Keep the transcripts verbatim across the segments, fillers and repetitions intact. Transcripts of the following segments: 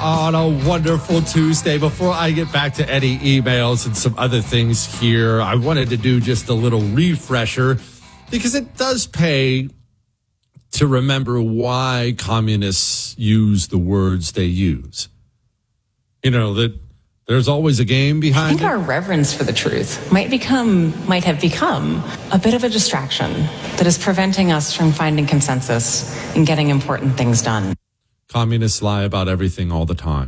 on a wonderful Tuesday. Before I get back to any emails and some other things here, I wanted to do just a little refresher because it does pay to remember why communists use the words they use. You know, that there's always a game behind I think it. Our reverence for the truth might become, might have become a bit of a distraction that is preventing us from finding consensus and getting important things done. Communists lie about everything all the time.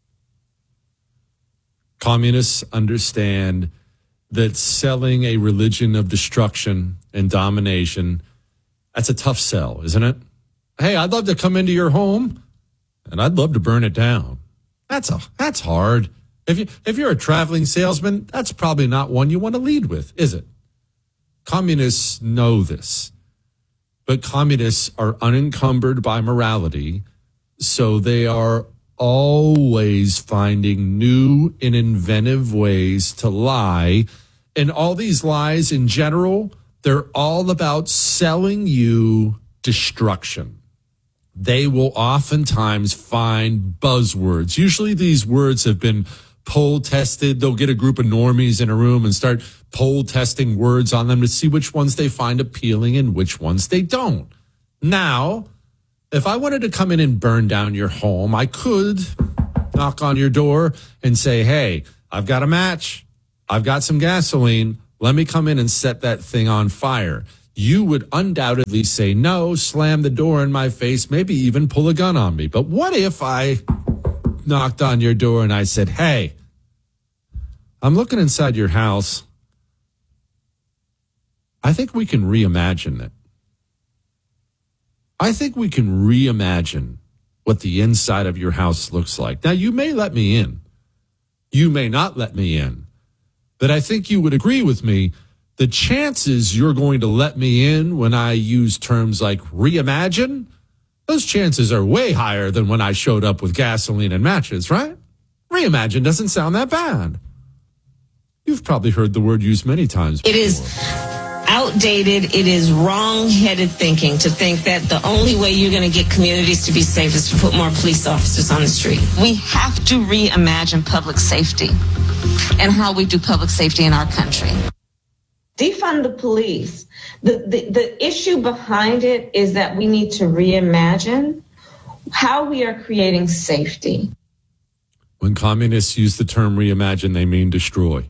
Communists understand that selling a religion of destruction and domination, that's a tough sell, isn't it? Hey, I'd love to come into your home and I'd love to burn it down. That's a that's hard. If you if you're a traveling salesman, that's probably not one you want to lead with, is it? Communists know this. But communists are unencumbered by morality, so they are always finding new and inventive ways to lie. And all these lies in general, they're all about selling you destruction. They will oftentimes find buzzwords. Usually these words have been poll tested. They'll get a group of normies in a room and start poll testing words on them to see which ones they find appealing and which ones they don't. Now, if I wanted to come in and burn down your home, I could knock on your door and say, hey, I've got a match. I've got some gasoline. Let me come in and set that thing on fire. You would undoubtedly say no, slam the door in my face, maybe even pull a gun on me. But what if I knocked on your door and I said, hey, I'm looking inside your house. I think we can reimagine it. I think we can reimagine what the inside of your house looks like. Now, you may let me in. You may not let me in. But I think you would agree with me. The chances you're going to let me in when I use terms like reimagine, those chances are way higher than when I showed up with gasoline and matches, right? Reimagine doesn't sound that bad. You've probably heard the word used many times before. It is outdated. It is wrong-headed thinking to think that the only way you're going to get communities to be safe is to put more police officers on the street. We have to reimagine public safety and how we do public safety in our country. Defund the police. The, the the issue behind it is that we need to reimagine how we are creating safety. When communists use the term reimagine, they mean destroy.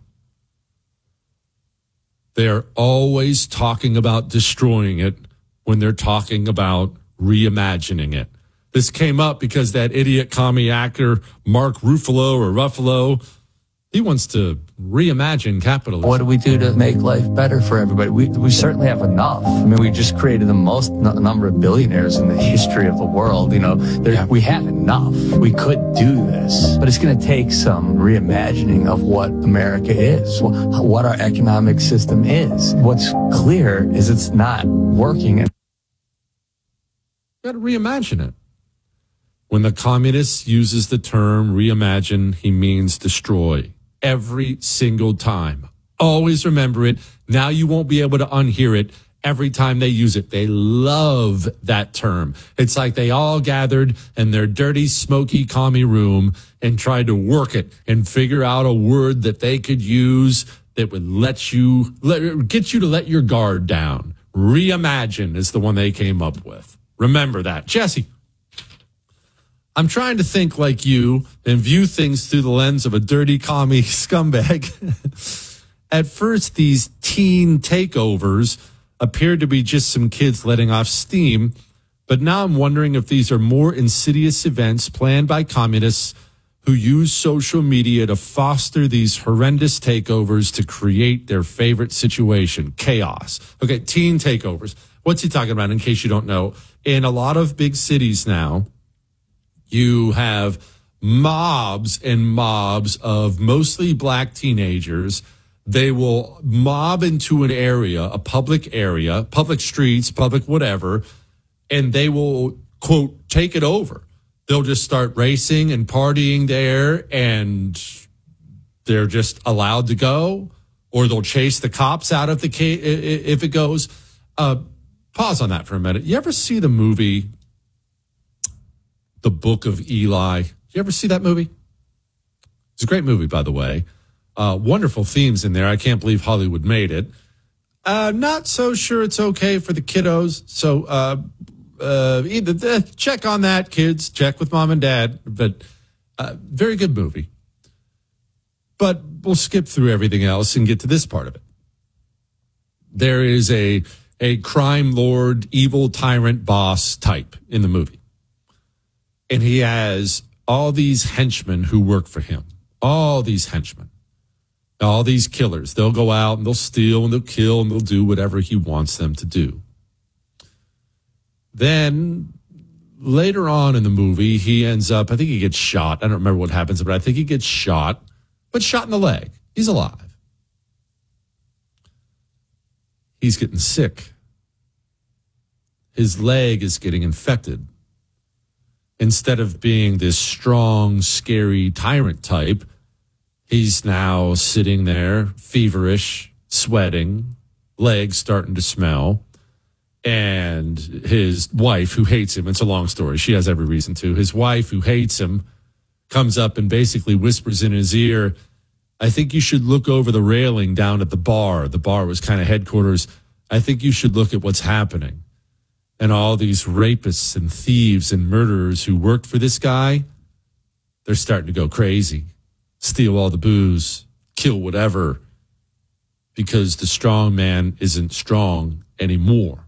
They are always talking about destroying it when they're talking about reimagining it. This came up because that idiot commie actor, Mark Ruffalo or Ruffalo, he wants to reimagine capitalism. What do we do to make life better for everybody? We we certainly have enough. I mean, we just created the most n- number of billionaires in the history of the world. You know, there, yeah. we have enough. We could do this, but it's going to take some reimagining of what America is, what our economic system is. What's clear is it's not working. You got to reimagine it. When the communist uses the term reimagine, he means destroy. Every single time. Always remember it. Now you won't be able to unhear it every time they use it. They love that term. It's like they all gathered in their dirty, smoky, commie room and tried to work it and figure out a word that they could use that would let you, let, get you to let your guard down. Reimagine is the one they came up with. Remember that. Jesse. I'm trying to think like you and view things through the lens of a dirty commie scumbag. At first, these teen takeovers appeared to be just some kids letting off steam, but now I'm wondering if these are more insidious events planned by communists who use social media to foster these horrendous takeovers to create their favorite situation, chaos. Okay, teen takeovers. What's he talking about, in case you don't know? In a lot of big cities now, you have mobs and mobs of mostly black teenagers. They will mob into an area, a public area, public streets, public whatever, and they will, quote, take it over. They'll just start racing and partying there, and they're just allowed to go, or they'll chase the cops out of the case if it goes. Uh, pause on that for a minute. You ever see the movie The Book of Eli? you ever see that movie? It's a great movie, by the way. Uh, wonderful themes in there. I can't believe Hollywood made it. Uh, not so sure it's okay for the kiddos. So uh, uh, either uh, check on that, kids. Check with mom and dad. But uh, very good movie. But we'll skip through everything else and get to this part of it. There is a a crime lord, evil tyrant boss type in the movie. And he has all these henchmen who work for him. All these henchmen. All these killers. They'll go out and they'll steal and they'll kill and they'll do whatever he wants them to do. Then later on in the movie, he ends up, I think he gets shot. I don't remember what happens, but I think he gets shot, but shot in the leg. He's alive. He's getting sick. His leg is getting infected. Instead of being this strong, scary tyrant type, he's now sitting there, feverish, sweating, legs starting to smell. And his wife, who hates him, it's a long story, she has every reason to, his wife, who hates him, comes up and basically whispers in his ear, I think you should look over the railing down at the bar. The bar was kind of headquarters. I think you should look at what's happening. And all these rapists and thieves and murderers who worked for this guy, they're starting to go crazy. Steal all the booze, kill whatever, because the strong man isn't strong anymore.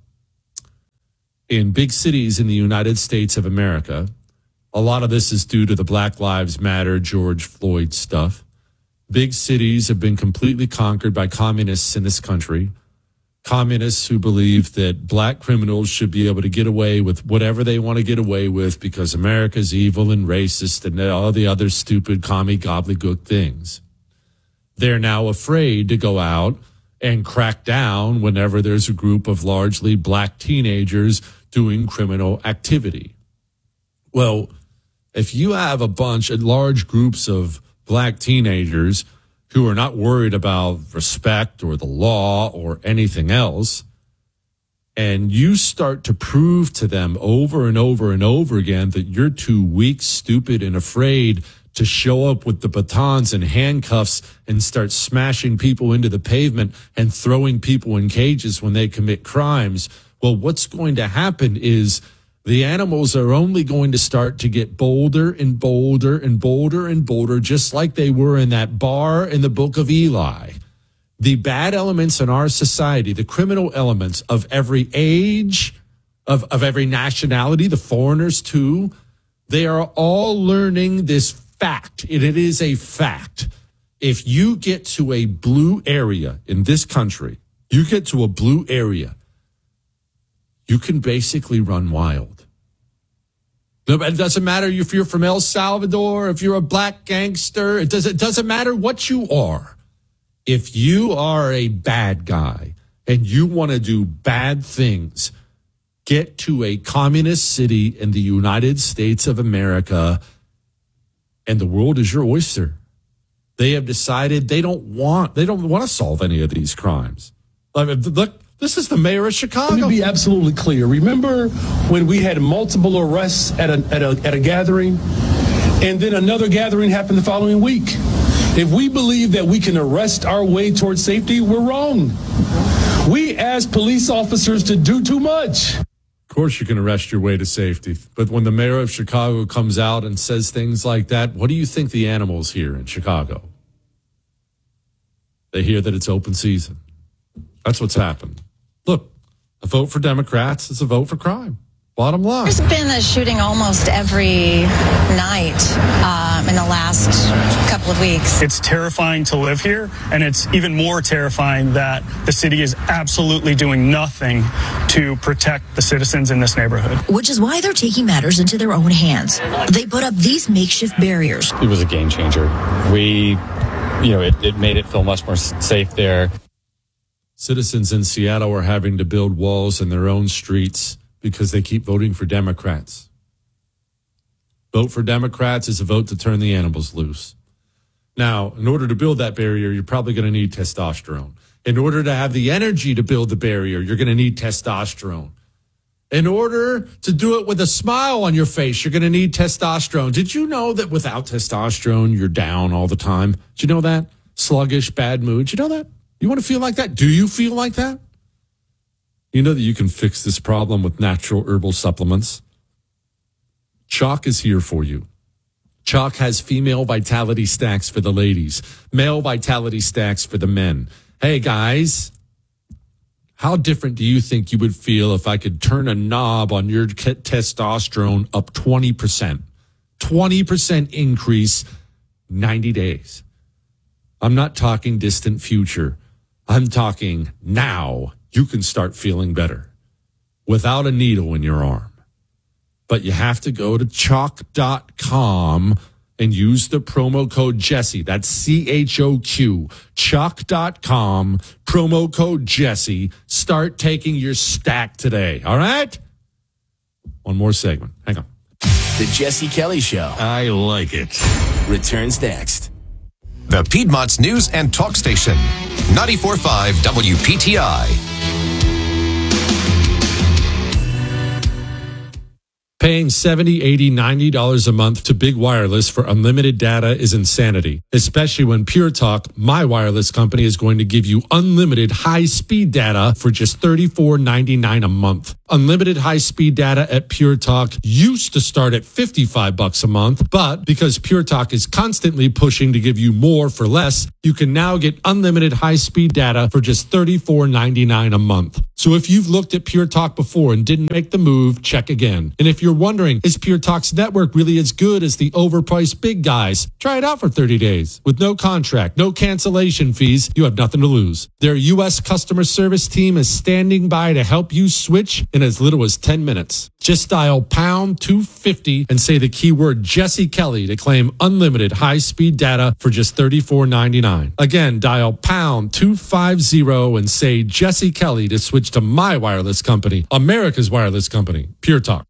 In big cities in the United States of America, a lot of this is due to the Black Lives Matter, George Floyd stuff. Big cities have been completely conquered by communists in this country. Communists who believe that black criminals should be able to get away with whatever they want to get away with because America's evil and racist and all the other stupid commie gobbledygook things. They're now afraid to go out and crack down whenever there's a group of largely black teenagers doing criminal activity. Well, if you have a bunch of large groups of black teenagers who are not worried about respect or the law or anything else, and you start to prove to them over and over and over again that you're too weak, stupid, and afraid to show up with the batons and handcuffs and start smashing people into the pavement and throwing people in cages when they commit crimes, well, what's going to happen is the animals are only going to start to get bolder and bolder and bolder and bolder, just like they were in that bar in the book of Eli. The bad elements in our society, the criminal elements of every age, of, of every nationality, the foreigners too, they are all learning this fact. And it is a fact. If you get to a blue area in this country, you get to a blue area, you can basically run wild. It doesn't matter if you're from El Salvador, if you're a black gangster. It doesn't, it doesn't matter what you are. If you are a bad guy and you want to do bad things, get to a communist city in the United States of America, and the world is your oyster. They have decided they don't want, they don't want to solve any of these crimes. I mean, look. This is the mayor of Chicago. Let me be absolutely clear. Remember when we had multiple arrests at a, at a, at a gathering, and then another gathering happened the following week? If we believe that we can arrest our way towards safety, we're wrong. We ask police officers to do too much. Of course you can arrest your way to safety. But when the mayor of Chicago comes out and says things like that, what do you think the animals hear in Chicago? They hear that it's open season. That's what's happened. Look, a vote for Democrats is a vote for crime. Bottom line. There's been a shooting almost every night um, in the last couple of weeks. It's terrifying to live here, and it's even more terrifying that the city is absolutely doing nothing to protect the citizens in this neighborhood. Which is why they're taking matters into their own hands. They put up these makeshift barriers. It was a game changer. We, you know, it, it made it feel much more safe there. Citizens in Seattle are having to build walls in their own streets because they keep voting for Democrats. Vote for Democrats is a vote to turn the animals loose. Now, in order to build that barrier, you're probably going to need testosterone. In order to have the energy to build the barrier, you're going to need testosterone. In order to do it with a smile on your face, you're going to need testosterone. Did you know that without testosterone, you're down all the time? Did you know that? Sluggish, bad mood. Did you know that? You want to feel like that? Do you feel like that? You know that you can fix this problem with natural herbal supplements. Chalk is here for you. Chalk has female vitality stacks for the ladies, male vitality stacks for the men. Hey, guys. How different do you think you would feel if I could turn a knob on your t- testosterone up twenty percent? twenty percent increase, ninety days. I'm not talking distant future. I'm talking now. You can start feeling better without a needle in your arm. But you have to go to chalk dot com and use the promo code Jesse. That's C H O Q. chalk dot com, promo code Jesse. Start taking your stack today. All right? One more segment. Hang on. The Jesse Kelly Show. I like it. Returns next. The Piedmont's News and Talk Station. ninety-four point five W P T I. Paying seventy dollars, eighty dollars, ninety dollars a month to Big Wireless for unlimited data is insanity, especially when Pure Talk, my wireless company, is going to give you unlimited high-speed data for just thirty-four ninety-nine a month. Unlimited high-speed data at Pure Talk used to start at fifty-five bucks a month, but because Pure Talk is constantly pushing to give you more for less, you can now get unlimited high-speed data for just thirty-four ninety-nine a month. So if you've looked at Pure Talk before and didn't make the move, check again. And if you're wondering, is Pure Talk's network really as good as the overpriced big guys? Try it out for thirty days. With no contract, no cancellation fees, you have nothing to lose. Their U S customer service team is standing by to help you switch in as little as ten minutes. Just dial pound two fifty and say the keyword Jesse Kelly to claim unlimited high-speed data for just thirty-four ninety-nine. Again, dial pound two fifty and say Jesse Kelly to switch to my wireless company, America's wireless company, Pure Talk.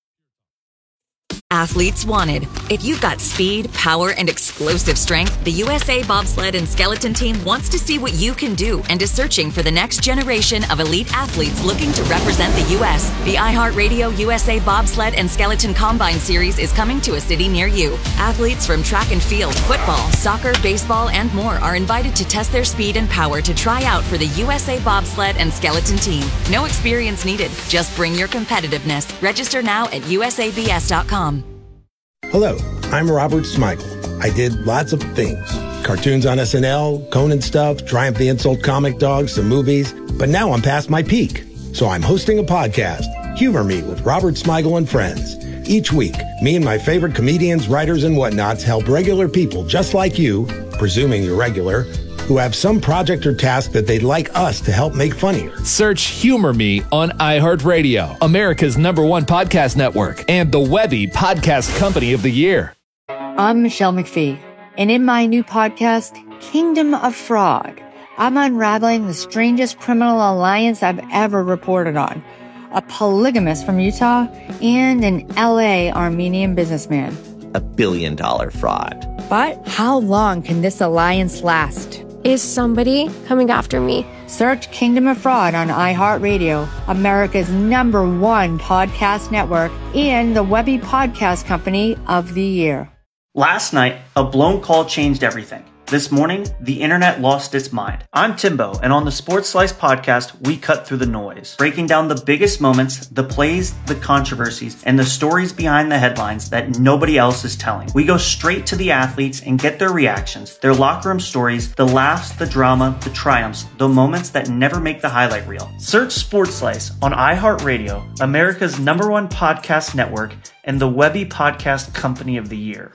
Athletes wanted. If you've got speed, power, and explosive strength, the U S A Bobsled and Skeleton Team wants to see what you can do and is searching for the next generation of elite athletes looking to represent the U S. The iHeartRadio U S A Bobsled and Skeleton Combine Series is coming to a city near you. Athletes from track and field, football, soccer, baseball, and more are invited to test their speed and power to try out for the U S A Bobsled and Skeleton Team. No experience needed. Just bring your competitiveness. Register now at U S A B S dot com. Hello, I'm Robert Smigel. I did lots of things. Cartoons on S N L, Conan stuff, Triumph the Insult comic dogs, some movies. But now I'm past my peak. So I'm hosting a podcast, Humor Me with Robert Smigel and Friends. Each week, me and my favorite comedians, writers, and whatnots help regular people just like you, presuming you're regular, who have some project or task that they'd like us to help make funnier. Search Humor Me on iHeartRadio, America's number one podcast network, and the Webby Podcast Company of the Year. I'm Michelle McPhee, and in my new podcast, Kingdom of Fraud, I'm unraveling the strangest criminal alliance I've ever reported on. A polygamist from Utah and an L A Armenian businessman. A billion dollar fraud. But how long can this alliance last? Is somebody coming after me? Search Kingdom of Fraud on iHeartRadio, America's number one podcast network, and the Webby Podcast Company of the Year. Last night, a blown call changed everything. This morning, the internet lost its mind. I'm Timbo, and on the Sports Slice podcast, we cut through the noise, breaking down the biggest moments, the plays, the controversies, and the stories behind the headlines that nobody else is telling. We go straight to the athletes and get their reactions, their locker room stories, the laughs, the drama, the triumphs, the moments that never make the highlight reel. Search Sports Slice on iHeartRadio, America's number one podcast network, and the Webby Podcast Company of the Year.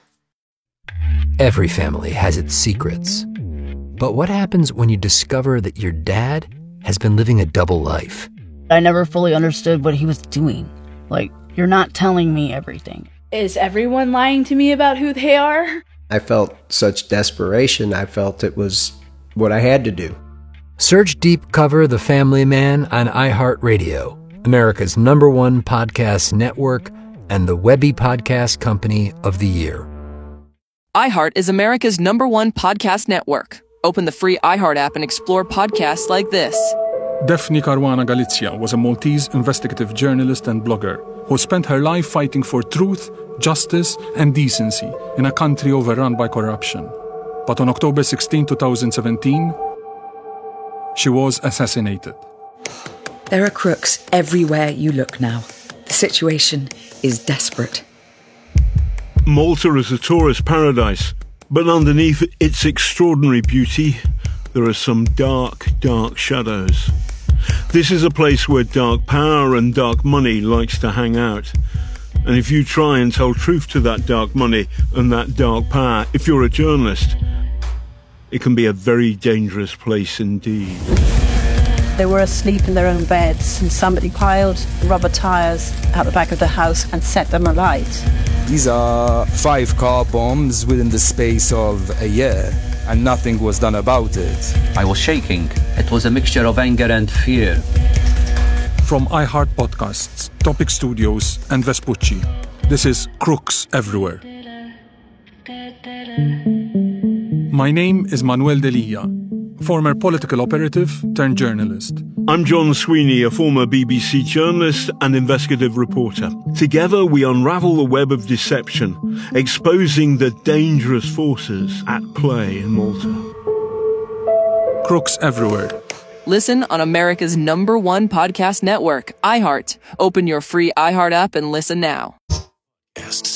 Every family has its secrets. But what happens when you discover that your dad has been living a double life? I never fully understood what he was doing. Like, you're not telling me everything. Is everyone lying to me about who they are? I felt such desperation. I felt it was what I had to do. Search Deep Cover The Family Man on iHeartRadio, America's number one podcast network, and the Webby Podcast Company of the Year. iHeart is America's number one podcast network. Open the free iHeart app and explore podcasts like this. Daphne Caruana Galizia was a Maltese investigative journalist and blogger who spent her life fighting for truth, justice, and decency in a country overrun by corruption. But on October sixteenth, twenty seventeen, she was assassinated. There are crooks everywhere you look now. The situation is desperate. Malta is a tourist paradise, but underneath its extraordinary beauty, there are some dark, dark shadows. This is a place where dark power and dark money likes to hang out. And if you try and tell truth to that dark money and that dark power, if you're a journalist, it can be a very dangerous place indeed. They were asleep in their own beds, and somebody piled rubber tyres out the back of the house and set them alight. These are five car bombs within the space of a year, and nothing was done about it. I was shaking. It was a mixture of anger and fear. From iHeart Podcasts, Topic Studios, and Vespucci, this is Crooks Everywhere. My name is Manuel Delia, former political operative turned journalist. I'm John Sweeney, a former B B C journalist and investigative reporter. Together we unravel the web of deception, exposing the dangerous forces at play in Malta. Crooks Everywhere. Listen on America's number one podcast network, iHeart. Open your free iHeart app and listen now.